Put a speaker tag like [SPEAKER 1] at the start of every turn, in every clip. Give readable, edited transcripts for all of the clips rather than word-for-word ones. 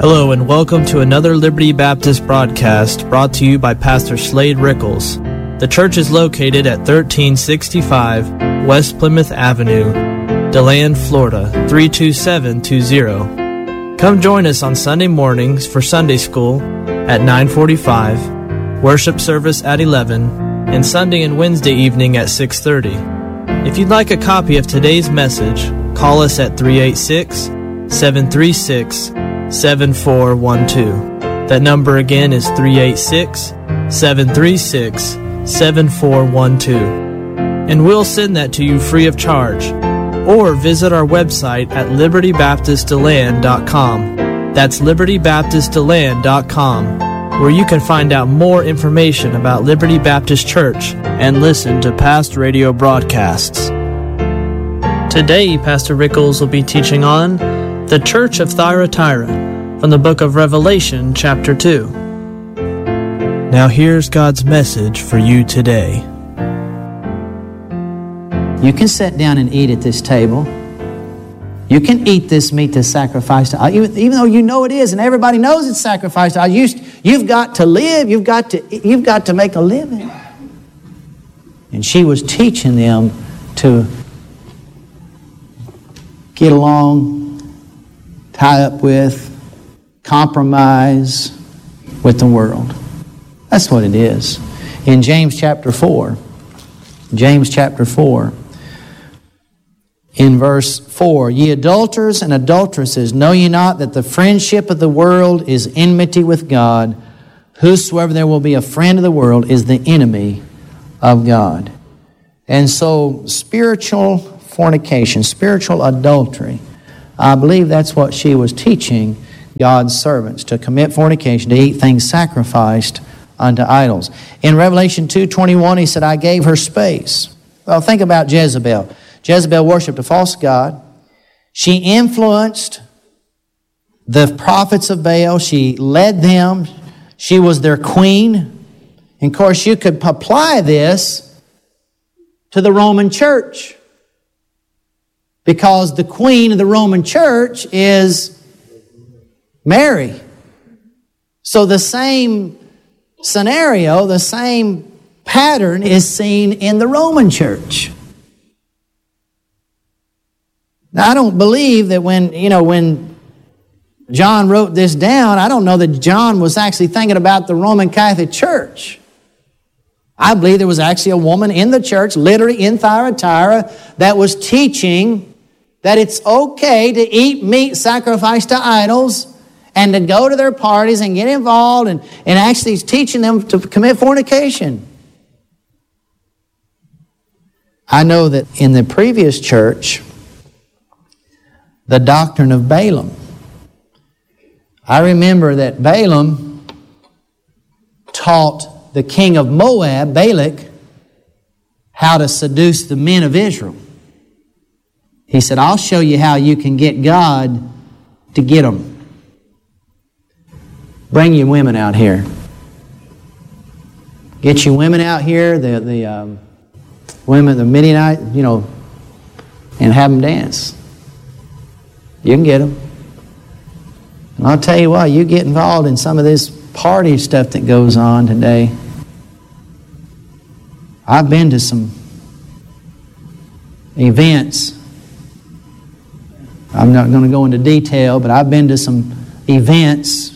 [SPEAKER 1] Hello and welcome to another Liberty Baptist broadcast brought to you by Pastor Slade Rickles. The church is located at 1365 West Plymouth Avenue, DeLand, Florida 32720. Come join us on Sunday mornings for Sunday school at 9:45, worship service at 11, and Sunday and Wednesday evening at 6:30. If you'd like a copy of today's message, call us at 386-736-7412. That number again is 386-736-7412. And we'll send that to you free of charge. Or visit our website at libertybaptistdeland.com. That's libertybaptistdeland.com, where you can find out more information about Liberty Baptist Church and listen to past radio broadcasts. Today, Pastor Rickles will be teaching on the Church of Thyatira from the book of Revelation, chapter 2. Now here's God's message for you today.
[SPEAKER 2] You can sit down and eat at this table. You can eat this meat that's sacrificed to idols, even though you know it is, and everybody knows it's sacrificed to idols. You've got to live. You've got to make a living. And she was teaching them to get along, tie up with, compromise with the world. That's what it is. In James chapter 4, in verse 4, ye adulterers and adulteresses, know ye not that the friendship of the world is enmity with God? Whosoever there will be a friend of the world is the enemy of God. And so spiritual fornication, spiritual adultery, I believe that's what she was teaching God's servants, to commit fornication, to eat things sacrificed unto idols. In Revelation 2:21, he said, I gave her space. Well, think about Jezebel. Jezebel worshipped a false god. She influenced the prophets of Baal. She led them. She was their queen. And of course, you could apply this to the Roman church, because the queen of the Roman church is Mary. So the same scenario, the same pattern is seen in the Roman church. Now, I don't believe that when John wrote this down, I don't know that John was actually thinking about the Roman Catholic Church. I believe there was actually a woman in the church, literally in Thyatira, that was teaching that it's okay to eat meat sacrificed to idols and to go to their parties and get involved, and actually teaching them to commit fornication. I know that in the previous church, the doctrine of Balaam. I remember that Balaam taught the king of Moab, Balak, how to seduce the men of Israel. He said, I'll show you how you can get God to get them. Bring your women out here. Get your women out here, the women, the Midianite, and have them dance. You can get them. And I'll tell you what, you get involved in some of this party stuff that goes on today. I've been to some events. I'm not going to go into detail, but I've been to some events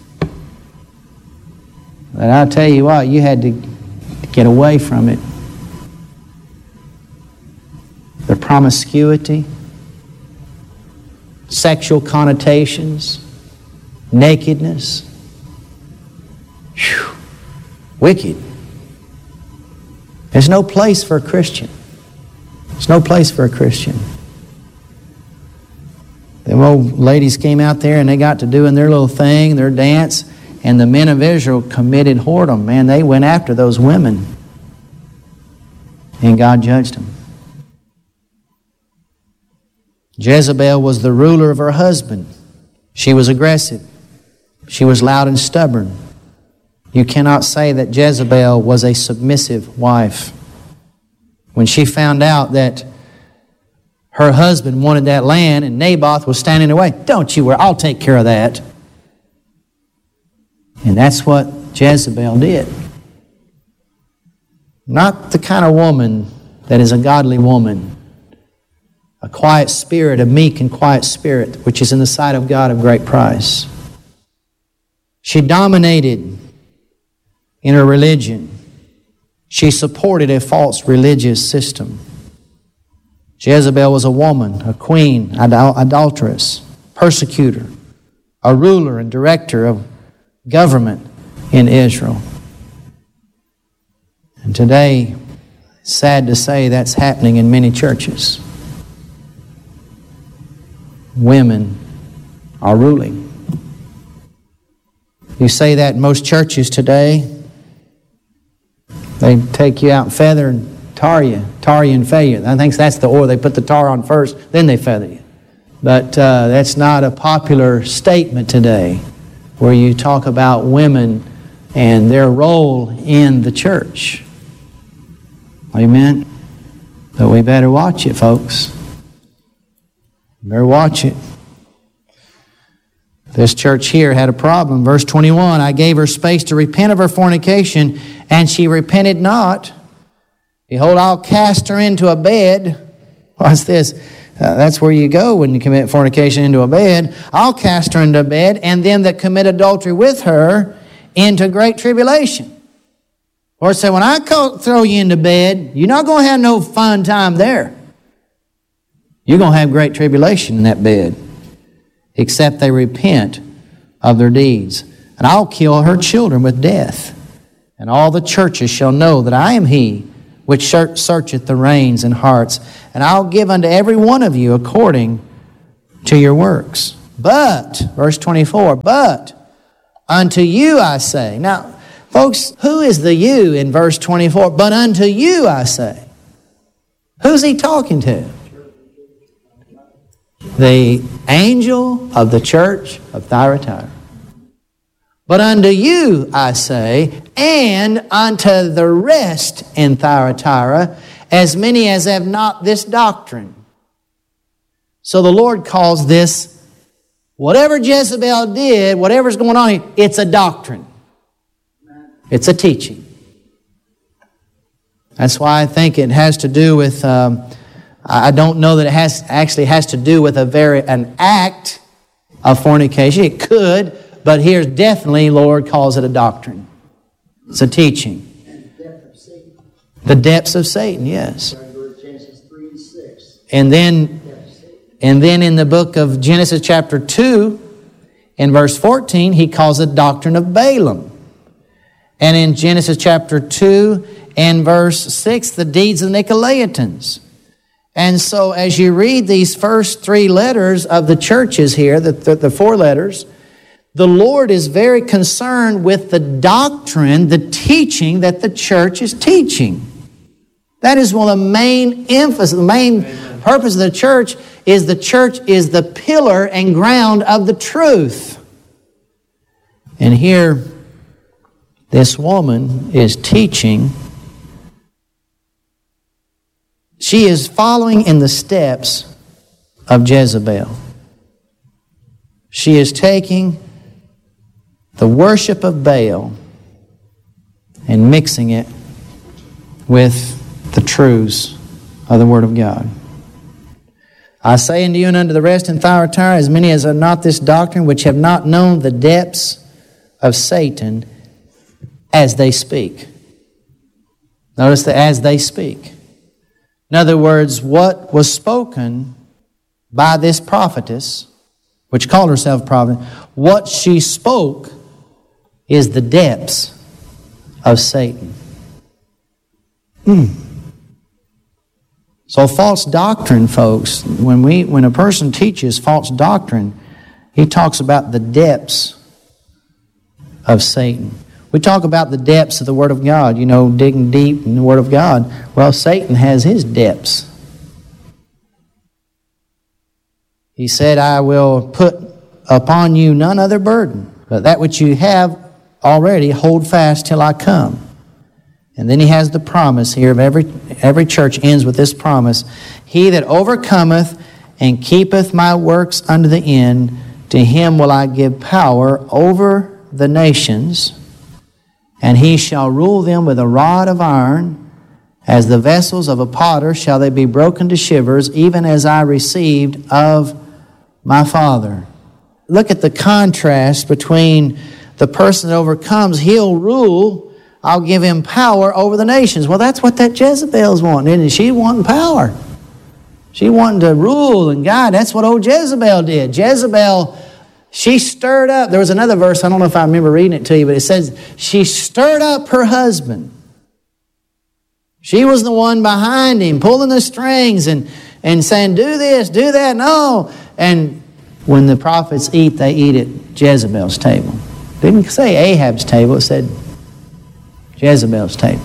[SPEAKER 2] that I'll tell you what, you had to get away from it. The promiscuity, sexual connotations, nakedness. Whew. Wicked. There's no place for a Christian. There's no place for a Christian. Them old ladies came out there and they got to doing their little thing, their dance, and the men of Israel committed whoredom. Man, they went after those women. And God judged them. Jezebel was the ruler of her husband. She was aggressive. She was loud and stubborn. You cannot say that Jezebel was a submissive wife. When she found out that her husband wanted that land and Naboth was standing in the way, don't you worry, I'll take care of that. And that's what Jezebel did. Not the kind of woman that is a godly woman, a quiet spirit, a meek and quiet spirit, which is in the sight of God of great price. She dominated in her religion. She supported a false religious system. Jezebel was a woman, a queen, adulteress, persecutor, a ruler and director of government in Israel. And today, sad to say, that's happening in many churches. Women are ruling. You say that in most churches today, they take you out and feather and tar you and feather you. I think that's the order. They put the tar on first, then they feather you. But that's not a popular statement today, where you talk about women and their role in the church. Amen? But we better watch it, folks. Better watch it. This church here had a problem. Verse 21, I gave her space to repent of her fornication, and she repented not. Behold, I'll cast her into a bed. Watch this. That's where you go when you commit fornication, into a bed. I'll cast her into a bed, and them that commit adultery with her into great tribulation. Lord said, when I throw you into bed, you're not going to have no fun time there. You're going to have great tribulation in that bed, except they repent of their deeds. And I'll kill her children with death. And all the churches shall know that I am He which searcheth the reins and hearts. And I'll give unto every one of you according to your works. But, verse 24, but unto you I say. Now, folks, who is the you in verse 24? But unto you I say. Who's he talking to? The angel of the church of Thyatira. But unto you I say, and unto the rest in Thyatira, as many as have not this doctrine. So the Lord calls this, whatever Jezebel did, whatever's going on here, it's a doctrine. It's a teaching. That's why I think it has to do with, I don't know that it actually has to do with an act of fornication. It could, but here definitely Lord calls it a doctrine. It's a teaching. The depths of Satan, yes. And then in the book of Genesis chapter 2, in verse 14, he calls it doctrine of Balaam. And in Genesis chapter 2 and verse 6, the deeds of the Nicolaitans. And so as you read these first three letters of the churches here, the four letters, the Lord is very concerned with the doctrine, the teaching that the church is teaching. That is one of the main emphasis, the main purpose of the church is the pillar and ground of the truth. And here, this woman is teaching. She is following in the steps of Jezebel. She is taking the worship of Baal and mixing it with the truths of the Word of God. I say unto you and unto the rest in Thyatira, as many as have not this doctrine, which have not known the depths of Satan, as they speak. Notice that as they speak. In other words, what was spoken by this prophetess, which called herself prophet, what she spoke is the depths of Satan. So false doctrine, folks, when a person teaches false doctrine, he talks about the depths of Satan. We talk about the depths of the Word of God, digging deep in the Word of God. Well, Satan has his depths. He said, I will put upon you none other burden, but that which you have already hold fast till I come. And then he has the promise here of every church ends with this promise. He that overcometh and keepeth my works unto the end, to him will I give power over the nations, and he shall rule them with a rod of iron. As the vessels of a potter shall they be broken to shivers, even as I received of my Father. Look at the contrast between the person that overcomes. He'll rule. I'll give him power over the nations. Well, that's what that Jezebel's wanting, isn't it? She's wanting power. She wanting to rule and guide. That's what old Jezebel did. Jezebel, she stirred up. There was another verse, I don't know if I remember reading it to you, but it says she stirred up her husband. She was the one behind him, pulling the strings and saying, do this, do that. No. And when the prophets eat, they eat at Jezebel's table. It didn't say Ahab's table, it said Jezebel's table.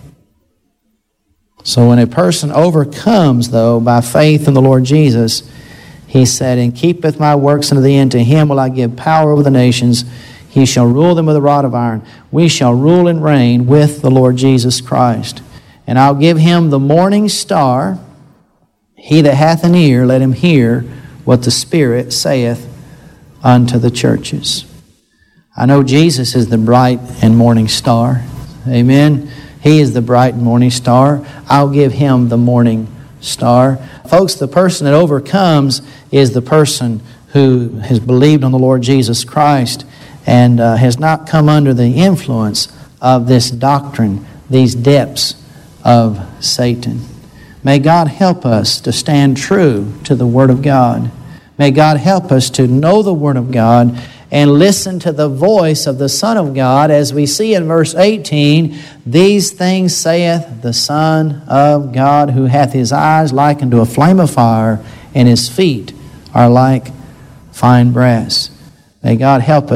[SPEAKER 2] So when a person overcomes, though, by faith in the Lord Jesus, he said, and keepeth my works unto the end, to him will I give power over the nations. He shall rule them with a rod of iron. We shall rule and reign with the Lord Jesus Christ. And I'll give him the morning star. He that hath an ear, let him hear what the Spirit saith unto the churches. I know Jesus is the bright and morning star. Amen. He is the bright and morning star. I'll give him the morning star. Folks, the person that overcomes is the person who has believed on the Lord Jesus Christ and has not come under the influence of this doctrine, these depths of Satan. May God help us to stand true to the Word of God. May God help us to know the Word of God and listen to the voice of the Son of God, as we see in verse 18, these things saith the Son of God, who hath his eyes like unto a flame of fire, and his feet are like fine brass. May God help us